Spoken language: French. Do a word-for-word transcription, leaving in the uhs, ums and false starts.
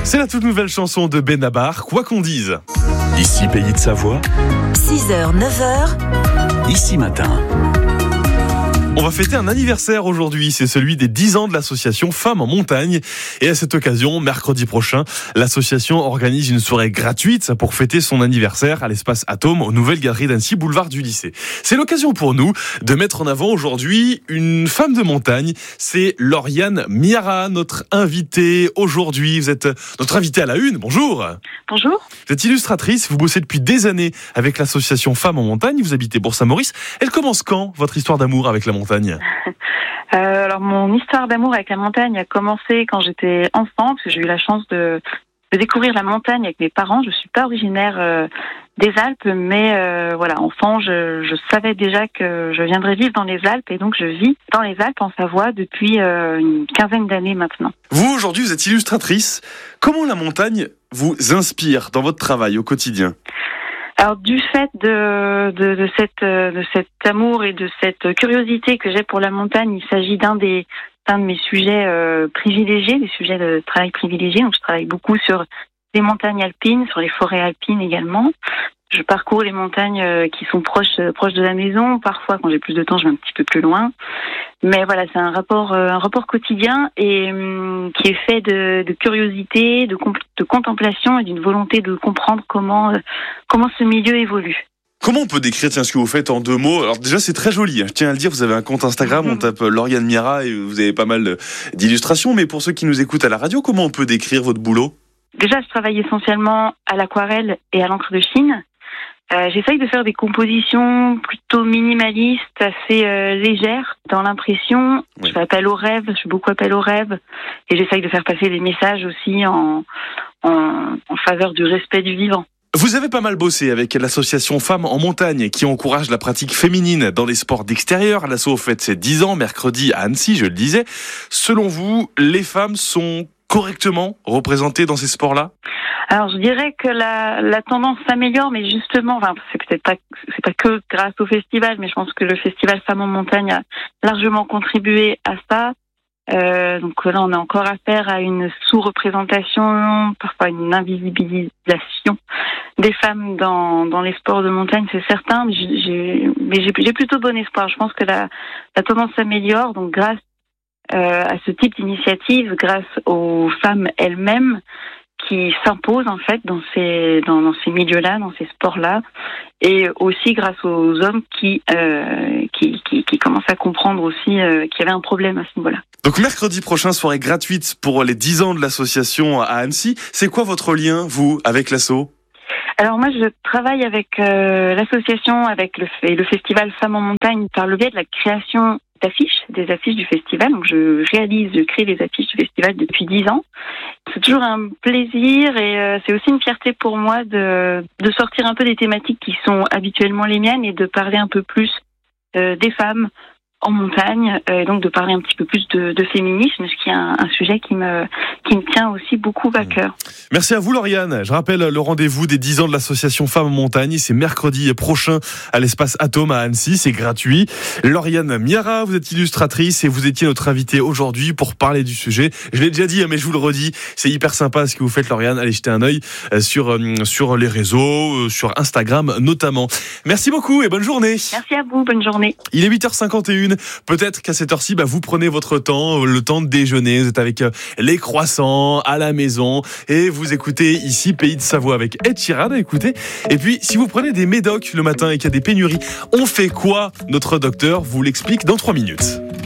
C'est la toute nouvelle chanson de Benabar, Quoi qu'on dise. Ici Pays de Savoie, six heures, neuf heures, Ici Matin. On va fêter un anniversaire aujourd'hui, c'est celui des dix ans de l'association Femmes en Montagne. Et à cette occasion, mercredi prochain, l'association organise une soirée gratuite pour fêter son anniversaire à l'espace Atome, aux Nouvelles Galeries d'Annecy, boulevard du Lycée. C'est l'occasion pour nous de mettre en avant aujourd'hui une femme de montagne. C'est Lauriane Miara, notre invitée aujourd'hui. Vous êtes notre invitée à la une, bonjour. Bonjour. Vous êtes illustratrice, vous bossez depuis des années avec l'association Femmes en Montagne, vous habitez Bourg-Saint-Maurice. Elle commence quand, votre histoire d'amour avec la montagne ? Euh, alors mon histoire d'amour avec la montagne a commencé quand j'étais enfant, parce que j'ai eu la chance de, de découvrir la montagne avec mes parents. Je suis pas originaire euh, des Alpes, mais euh, voilà, enfant, je, je savais déjà que je viendrais vivre dans les Alpes, et donc je vis dans les Alpes en Savoie depuis euh, une quinzaine d'années maintenant. Vous aujourd'hui, vous êtes illustratrice. Comment la montagne vous inspire dans votre travail au quotidien ? Alors du fait de, de, de, cette, de cet amour et de cette curiosité que j'ai pour la montagne, il s'agit d'un des d'un de mes sujets euh, privilégiés, des sujets de travail privilégiés. Donc je travaille beaucoup sur les montagnes alpines, sur les forêts alpines également. Je parcours les montagnes euh, qui sont proches proches de la maison. Parfois, quand j'ai plus de temps, je vais un petit peu plus loin. Mais voilà, c'est un rapport euh, un rapport quotidien et hum, qui est fait de, de curiosité, de, comp- de contemplation et d'une volonté de comprendre comment euh, comment ce milieu évolue. Comment on peut décrire tiens, ce que vous faites en deux mots ? Alors déjà, c'est très joli. Je tiens à le dire, vous avez un compte Instagram, mm-hmm. on tape Lauriane Miara et vous avez pas mal d'illustrations. Mais pour ceux qui nous écoutent à la radio, comment on peut décrire votre boulot ? Déjà, je travaille essentiellement à l'aquarelle et à l'encre de Chine. Euh, j'essaye de faire des compositions plutôt minimalistes, assez euh, légères dans l'impression. Oui. Je fais appel au rêve, je fais beaucoup appel au rêve. Et j'essaye de faire passer des messages aussi en, en, en faveur du respect du vivant. Vous avez pas mal bossé avec l'association Femmes en Montagne qui encourage la pratique féminine dans les sports d'extérieur. L'asso fête ses dix ans mercredi à Annecy, je le disais. Selon vous, les femmes sont correctement représentées dans ces sports-là ? Alors, je dirais que la, la tendance s'améliore, mais justement, enfin, c'est peut-être pas, c'est pas que grâce au festival, mais je pense que le festival Femmes en Montagne a largement contribué à ça. Euh, donc là, on a encore affaire à une sous-représentation, parfois une invisibilisation des femmes dans, dans les sports de montagne, c'est certain, mais j'ai, mais j'ai, j'ai plutôt bon espoir. Je pense que la, la tendance s'améliore, donc grâce euh, à ce type d'initiative, grâce aux femmes elles-mêmes, qui s'imposent en fait dans ces dans, dans ces milieux-là, dans ces sports-là, et aussi grâce aux hommes qui euh, qui, qui qui commencent à comprendre aussi euh, qu'il y avait un problème à ce niveau-là. Donc mercredi prochain, soirée gratuite pour les dix ans de l'association à Annecy. C'est quoi votre lien, vous, avec l'asso ? Alors moi, je travaille avec euh, l'association, avec le, le festival Femmes en Montagne par le biais de la création d'affiches, des affiches du festival. Donc je réalise, je crée les affiches du festival depuis dix ans. C'est toujours un plaisir et euh, c'est aussi une fierté pour moi de, de sortir un peu des thématiques qui sont habituellement les miennes et de parler un peu plus euh, des femmes en montagne, et donc de parler un petit peu plus de, de féminisme, ce qui est un, un sujet qui me, qui me tient aussi beaucoup à cœur. Merci à vous Lauriane. Je rappelle le rendez-vous des dix ans de l'association Femmes en Montagne, c'est mercredi prochain à l'espace Atome à Annecy, c'est gratuit. Lauriane Miara, vous êtes illustratrice et vous étiez notre invitée aujourd'hui pour parler du sujet. Je l'ai déjà dit, mais je vous le redis, c'est hyper sympa ce que vous faites Lauriane, allez jeter un œil sur, sur les réseaux, sur Instagram notamment. Merci beaucoup et bonne journée. Merci à vous, bonne journée. Il est huit heures cinquante et une. Peut-être qu'à cette heure-ci, bah, vous prenez votre temps, le temps de déjeuner, vous êtes avec les croissants à la maison et vous écoutez ici Pays de Savoie avec Ed Sheeran, écoutez. Et puis, si vous prenez des médocs le matin et qu'il y a des pénuries, on fait quoi ? Notre docteur vous l'explique dans trois minutes.